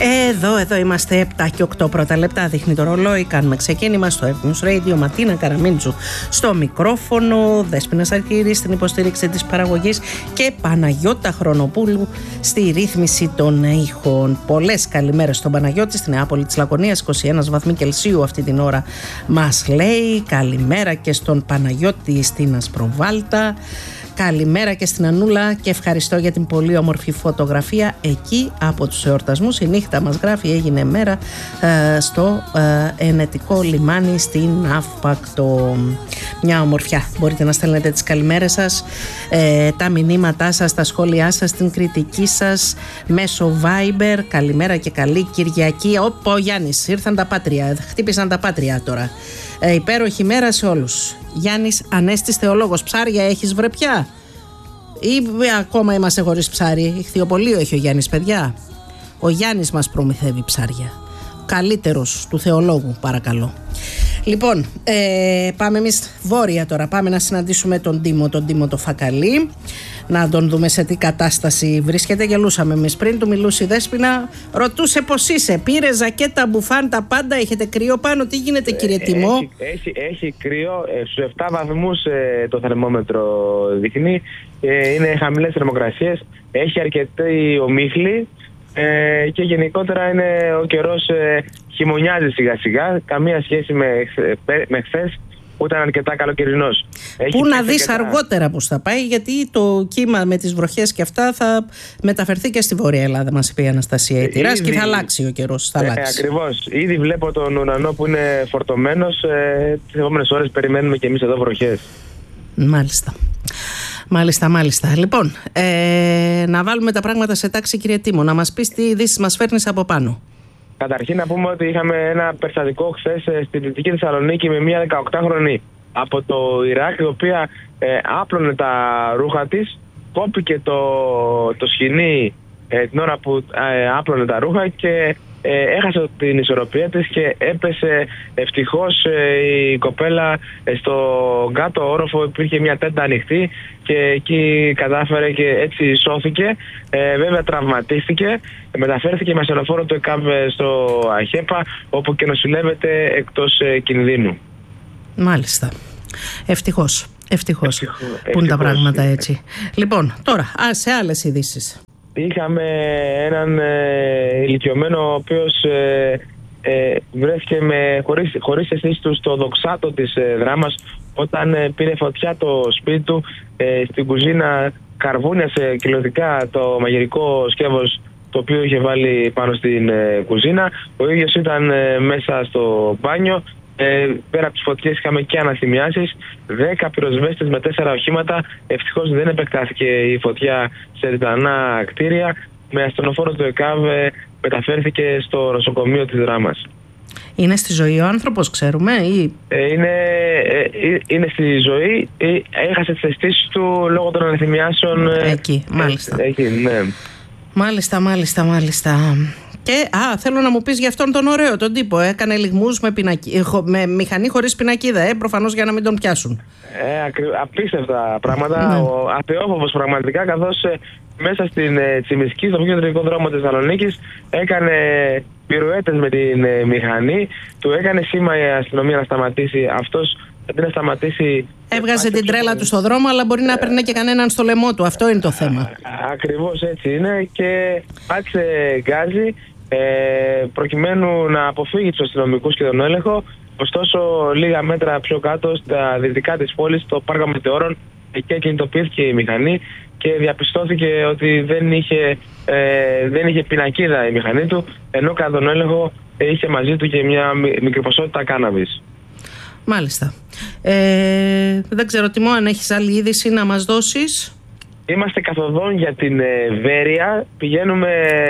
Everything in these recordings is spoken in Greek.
Εδώ είμαστε 7 και 8 πρώτα λεπτά. Δείχνει το ρολόι. Κάνουμε ξεκίνημα στο News Radio. Ματίνα Καραμίντζου στο μικρόφωνο. Δέσποινα Σαρκύρη στην υποστήριξη της παραγωγής. Και Παναγιώτα Χρονοπούλου στη ρύθμιση των ήχων. Πολλές καλημέρες στον Παναγιώτη στη Νεάπολη της Λακωνίας. 21 βαθμοί Κελσίου αυτή την ώρα μας λέει. Καλημέρα και στον Παναγιώτη στην Ασπροβάλτα. Καλημέρα και στην Ανούλα και ευχαριστώ για την πολύ όμορφη φωτογραφία εκεί από τους εορτασμούς. Η νύχτα μας γράφει έγινε μέρα στο Ενετικό λιμάνι στην Αύπακτο. Μια ομορφιά. Μπορείτε να στέλνετε τις καλημέρες σας, τα μηνύματά σας, τα σχόλιά σας, την κριτική σας μέσω Viber. Καλημέρα και καλή Κυριακή. Ο Γιάννης, ήρθαν τα πάτρια, χτύπησαν τα πάτρια τώρα. Υπέροχη μέρα σε όλους. Γιάννης Ανέστης Θεολόγος, ψάρια έχεις βρε πια? Ή ακόμα είμαστε χωρίς ψάρι? Ιχθυοπολείο έχει ο Γιάννης, παιδιά. Ο Γιάννης μας προμηθεύει ψάρια. Ο καλύτερος του Θεολόγου, παρακαλώ. Λοιπόν, πάμε εμείς βόρεια τώρα. Πάμε να συναντήσουμε τον Τίμο το Φακαλή. Να τον δούμε σε τι κατάσταση βρίσκεται. Γελούσαμε εμείς πριν, του μιλούσε η Δέσποινα. Ρωτούσε πως είσαι. Πήρε ζακέτα, μπουφάν, τα πάντα. Έχετε κρύο πάνω? Τι γίνεται, κύριε Τιμό? Έχει κρύο. Στους 7 βαθμούς το θερμόμετρο δείχνει. Είναι χαμηλές θερμοκρασίες. Έχει αρκετή ομίχλη. Και γενικότερα είναι ο καιρός χειμωνιάζει σιγά σιγά. Καμία σχέση με χθες που ήταν αρκετά καλοκαιρινός. Πού να δεις αργότερα πως θα πάει, γιατί το κύμα με τις βροχές και αυτά θα μεταφερθεί και στη Βόρεια Ελλάδα, μας είπε η Αναστασία Ιτηράς, και θα αλλάξει ο καιρός. Ακριβώς. Ήδη βλέπω τον ουρανό που είναι φορτωμένος. Τις επόμενες ώρες περιμένουμε και εμείς εδώ βροχές. Μάλιστα. Λοιπόν, να βάλουμε τα πράγματα σε τάξη, κύριε Τίμο. Να μας πεις τι ειδήσεις μας φέρνεις από πάνω. Καταρχήν να πούμε ότι είχαμε ένα περιστατικό χθες στη Δυτική Θεσσαλονίκη με μια 18χρονη από το Ιράκ, η οποία άπλωνε τα ρούχα της, κόπηκε το σκοινί την ώρα που άπλωνε τα ρούχα και έχασε την ισορροπία της και έπεσε. Ευτυχώς η κοπέλα στο κάτω όροφο, υπήρχε μια τέντα ανοιχτή και εκεί κατάφερε και έτσι σώθηκε. Βέβαια τραυματίστηκε, μεταφέρθηκε με ασθενοφόρο του ΕΚΑΒ στο ΑΧΕΠΑ, όπου και νοσηλεύεται εκτός κινδύνου. Μάλιστα. Ευτυχώς που είναι τα πράγματα έτσι. Λοιπόν, τώρα σε άλλες ειδήσεις. Είχαμε έναν ηλικιωμένο ο οποίος βρέθηκε χωρίς αισθήσεις του στο δοξάτο της Δράμας όταν πήρε φωτιά το σπίτι του. Στην κουζίνα καρβούνιασε κυριολεκτικά το μαγειρικό σκεύος το οποίο είχε βάλει πάνω στην κουζίνα. Ο ίδιος ήταν μέσα στο μπάνιο. Πέρα από τις φωτιές είχαμε και αναθυμιάσεις. 10 πυροσβέστες με 4 οχήματα. Ευτυχώς δεν επεκτάθηκε η φωτιά σε διπλανά κτίρια. Με ασθενοφόρο του ΕΚΑΒ μεταφέρθηκε στο νοσοκομείο της Δράμας. Είναι στη ζωή ο άνθρωπος, ξέρουμε, ή... Είναι στη ζωή. Έχασε τις αισθήσεις του λόγω των αναθυμιάσεων. Εκεί, μάλιστα. Εκεί, ναι. Μάλιστα. Και θέλω να μου πεις για αυτόν τον ωραίο τον τύπο. Έκανε λιγμούς με μηχανή χωρίς πινακίδα, προφανώς για να μην τον πιάσουν. Απίστευτα πράγματα. Ο αθεόφοβος πραγματικά, καθώς μέσα στην Τσιμισκή, στο πιο κεντρικό δρόμο της Θεσσαλονίκης, έκανε πυρουέτες με την μηχανή. Του έκανε σήμα η αστυνομία να σταματήσει. Αυτός αντί να σταματήσει, έβγαζε την τρέλα του στο δρόμο, αλλά μπορεί να παίρνει και κανέναν στο λαιμό του. Αυτό είναι το θέμα. Ακριβώς έτσι είναι. Και άρχισε γκάζι προκειμένου να αποφύγει τους αστυνομικούς και τον έλεγχο. Ωστόσο, λίγα μέτρα πιο κάτω, στα δυτικά της πόλης, στο Πάρκο Μετεώρων, εκεί κινητοποιήθηκε η μηχανή και διαπιστώθηκε ότι δεν είχε πινακίδα η μηχανή του, ενώ κατά τον έλεγχο είχε μαζί του και μια μικρή ποσότητα κάναβης. Μάλιστα. Δεν ξέρω, Τιμό, αν έχεις άλλη είδηση να μας δώσεις. Είμαστε καθοδόν για την Βέρεια. Πηγαίνουμε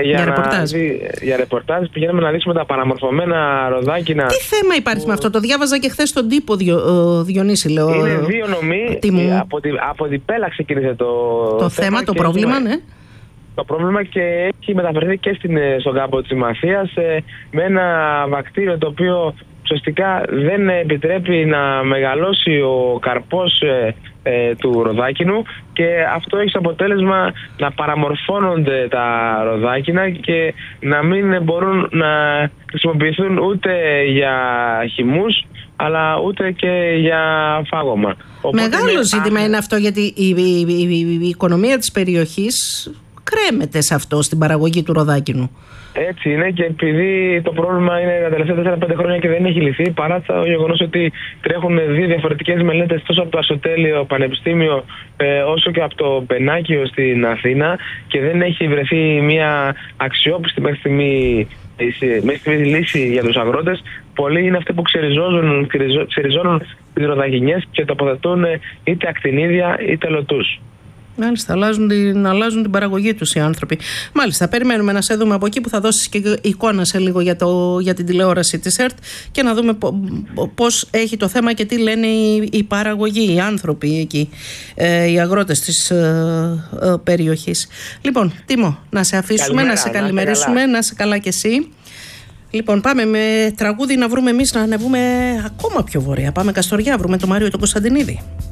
για ρεπορτάζ. Πηγαίνουμε να δείξουμε τα παραμορφωμένα ροδάκινα. Τι θέμα υπάρχει με αυτό? Το διάβαζα και χθες στον τύπο, Διονύση, λέω. Είναι δύο νομοί. Από την Πέλα ξεκίνησε το θέμα, το πρόβλημα, ναι. το πρόβλημα και έχει μεταφερθεί και στον κάμπο της Μαθίας με ένα βακτήριο το οποίο ουσιαστικά δεν επιτρέπει να μεγαλώσει ο καρπός του ροδάκινου και αυτό έχει σαν αποτέλεσμα να παραμορφώνονται τα ροδάκινα και να μην μπορούν να χρησιμοποιηθούν ούτε για χυμούς αλλά ούτε και για φάγωμα. Μεγάλο ζήτημα είναι αυτό, γιατί η οικονομία της περιοχής κρέμεται σε αυτό, στην παραγωγή του ροδάκινου. Έτσι είναι, και επειδή το πρόβλημα είναι τα τελευταία 4-5 χρόνια και δεν έχει λυθεί, παρά το γεγονός ότι τρέχουν 2 διαφορετικές μελέτες τόσο από το Αριστοτέλειο Πανεπιστήμιο όσο και από το Πενάκιο στην Αθήνα, και δεν έχει βρεθεί μια αξιόπιστη μέχρι στιγμή λύση για τους αγρότες. Πολλοί είναι αυτοί που ξεριζώνουν τις ροδακινιές και τοποθετούν είτε ακτινίδια είτε λωτούς. Μάλιστα, αλλάζουν την παραγωγή τους οι άνθρωποι. Μάλιστα, περιμένουμε να σε δούμε από εκεί, που θα δώσεις και εικόνα σε λίγο για την τηλεόραση της ΕΡΤ, και να δούμε πώς έχει το θέμα και τι λένε οι παραγωγοί, οι άνθρωποι εκεί, οι αγρότες της περιοχής. Λοιπόν, Τίμω, να σε αφήσουμε, καλημέρα, να σε καλημερίσουμε, να σε καλά κι εσύ. Λοιπόν, πάμε με τραγούδι να βρούμε εμείς να ανεβούμε ακόμα πιο βορεία. Πάμε Καστοριά, βρούμε τον Μάριο τον Κωνσταντινίδη.